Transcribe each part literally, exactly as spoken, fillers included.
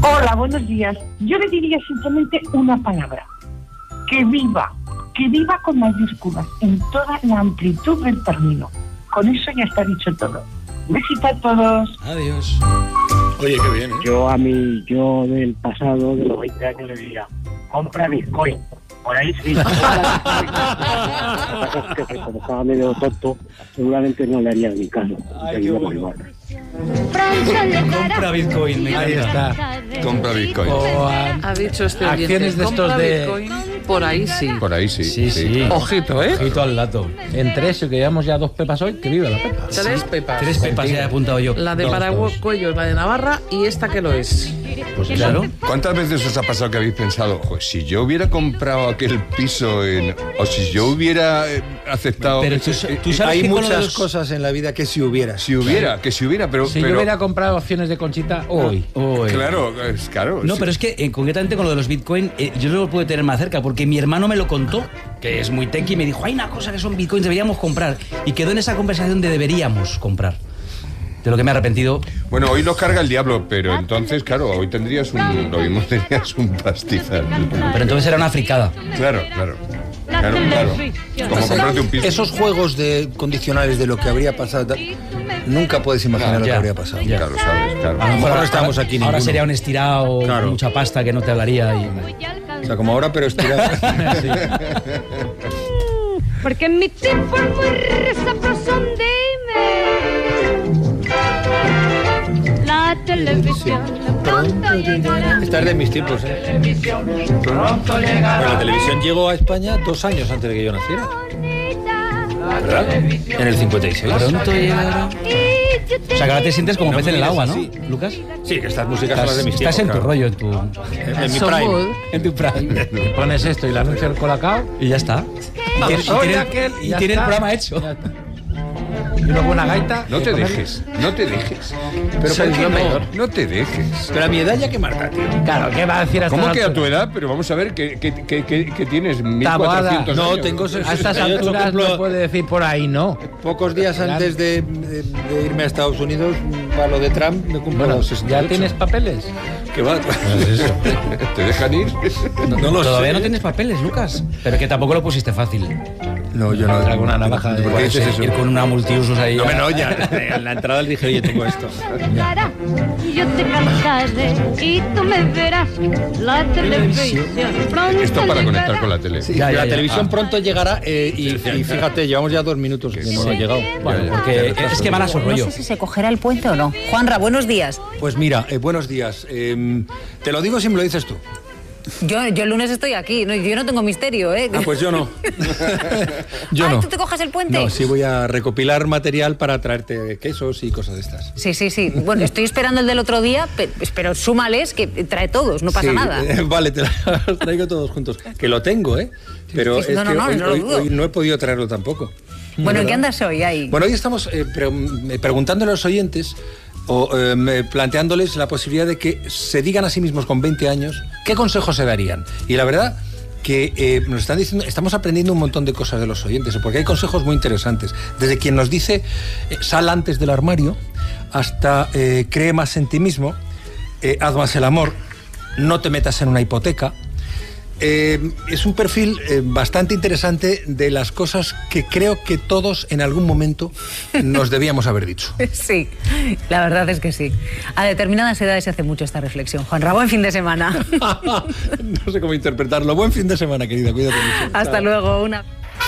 Hola, buenos días. Yo le diría simplemente una palabra. Que viva. Que viva con mayúsculas en toda la amplitud del término. Con eso ya está dicho todo. Besito a todos. Adiós. Oye, qué bien, ¿eh? Yo a mi yo del pasado, de los veinte años, le diría, compra Bitcoin. Por ahí sí. Que como estaba medio tonto, seguramente no le haría ni caso. Ay, qué bueno. Compra Bitcoin, me Ahí está. Compra Bitcoin. O a, Ha dicho este acciones de estos de... Bitcoin, por ahí sí. Por ahí sí. Sí, sí. Ojito, ¿eh? Ojito al dato. Entre eso, que llevamos ya dos pepas hoy, que viva la pepa. Tres pepas. Tres pepas ya he apuntado yo. La de Dos, Paraguayo, la de Navarra y esta que lo es. Pues claro. ¿Cuántas veces os ha pasado que habéis pensado, pues si yo hubiera comprado aquel piso en, o si yo hubiera eh, aceptado... Pero tú, tú sabes Hay que con muchas los... cosas en la vida que si hubiera. Si hubiera, que si hubiera, pero... Si pero yo hubiera comprado acciones de Conchita hoy. hoy. Claro, es claro. No, sí. pero es que eh, concretamente con lo de los Bitcoin, eh, yo no lo puedo tener más cerca porque mi hermano me lo contó, que es muy tequi, y me dijo, hay una cosa que son Bitcoins, deberíamos comprar. Y quedó en esa conversación de deberíamos comprar. De lo que me he arrepentido. Bueno, hoy nos carga el diablo, pero entonces, claro, hoy tendrías un... Lo mismo tenías un pastizal. Pero entonces era una fricada. Claro, claro. Claro, claro. Como comprarte un piso. Esos juegos de condicionales de lo que habría pasado, tal, nunca puedes imaginar No, lo que ya, habría pasado. ya. Claro, sabes, claro. A lo mejor ahora estamos aquí Ahora ninguno. sería un estirado Claro. con mucha pasta que no te hablaría. Y... O sea, como ahora, pero estirado. Sí. Porque en mi tiempo es muy sabroso, dime. La televisión pronto llegará. Esta es de mis tiempos, ¿eh? Bueno, la televisión llegó a España dos años antes de que yo naciera. ¿Verdad? En el cincuenta y seis. Pronto llegará. O sea, que ahora te sientes como No pez en el mires agua, ¿no, así. Lucas? Sí, que estas músicas son las de mis Estás tiempos. en tu rollo, en tu... claro. En mi So prime. good. En tu prime. Te pones esto y le anuncia el colacao. Y ya está. Y tiene, y Soy tiene- aquel, y ya tiene el está. programa hecho. Ya está. Y luego una gaita. No y te poner- dejes, no te dejes. Pero ¿por ¿por qué qué no? no? No te dejes. Pero a mi edad ya que marca, tío. Claro, ¿qué va a decir hasta ¿Cómo la que a altura? tu edad? Pero vamos a ver, ¿qué, qué, qué, qué, qué tienes? mil cuatrocientos No, años. tengo A estas Yo, por alturas ejemplo, no puede decir por ahí, no. Pocos días antes de, de- de irme a Estados Unidos, para lo de Trump, me cumplo Bueno, los sesenta y ¿ya ocho. tienes papeles? ¿Qué va? ¿Te dejan ir? No, no lo Todavía sé. no tienes papeles, Lucas. Pero que tampoco lo pusiste fácil. No, yo no. Alguna navaja de- ¿Por qué dices eso? Ir con una multiusos ahí. No, no, ya. En la entrada le dije, oye, tengo esto. Llegará, yo te cantaré y tú me verás. La televisión pronto Esto para llegará. conectar con la tele. Sí, Ya, ya, la ya. televisión Ah. pronto llegará eh, y, y fíjate, llevamos ya dos minutos que no ha llegado. Bueno, porque es que van a su rollo. No sé si se cogerá el puente o no. Juanra, buenos días. Pues mira, eh, buenos días. Eh, te lo digo si me lo dices tú. Yo, yo el lunes estoy aquí, no, yo no tengo misterio, ¿eh? Ah, pues yo no. yo Ay, no. ¿tú te coges el puente? No, sí voy a recopilar material para traerte quesos y cosas de estas. Sí, sí, sí. Bueno, estoy esperando el del otro día, pe- pero súmales que trae todos, no pasa Sí, nada. eh, vale, te los traigo todos juntos. Que lo tengo, ¿eh? Pero Sí, sí, es no, no, que no, hoy, no lo hoy- dudo. hoy no he podido traerlo tampoco. Bueno, ¿en qué ¿Verdad? andas hoy ahí? Bueno, hoy estamos eh, pre- eh, preguntándole a los oyentes o eh, me- planteándoles la posibilidad de que se digan a sí mismos con veinte años qué consejos se darían. Y la verdad que eh, nos están diciendo, estamos aprendiendo un montón de cosas de los oyentes, porque hay consejos muy interesantes. Desde quien nos dice eh, sal antes del armario, hasta eh, cree más en ti mismo, eh, haz más el amor, no te metas en una hipoteca. Eh, es un perfil eh, bastante interesante de las cosas que creo que todos en algún momento nos debíamos haber dicho. Sí, la verdad es que sí. A determinadas edades se hace mucho esta reflexión. Juanra, buen fin de semana. No sé cómo interpretarlo. Buen fin de semana, querida. Cuídate mucho. Hasta Chao. luego. Una...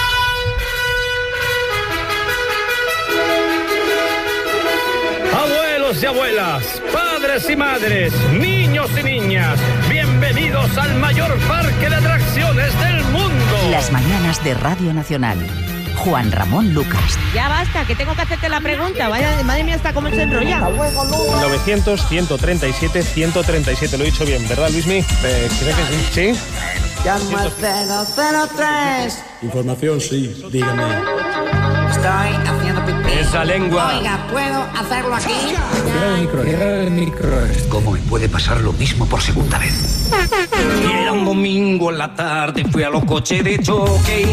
Abuelos y abuelas, padres y madres, niños y niñas, bienvenidos al mayor parque de atracciones del mundo. Las mañanas de Radio Nacional. Juan Ramón Lucas. Ya basta, que tengo que hacerte la pregunta. Vaya, madre mía, está como se enrolla. novecientos, ciento treinta y siete, ciento treinta y siete. Lo he dicho bien, ¿verdad, Luismi? Eh, creo que sí. ¿Sí? Llamo al cero cero tres. Información, sí, dígame. Estoy haciendo pipí. Esa lengua. Oiga, ¿puedo hacerlo aquí? Cierra el micro, cierra el micro. ¿Cómo me puede pasar lo mismo por segunda vez? Y era un domingo en la tarde, fui a los coches de choque.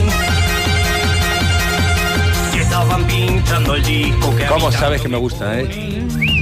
Y estaban pinchando el disco que a ¿Cómo mí sabes que me gusta, eh?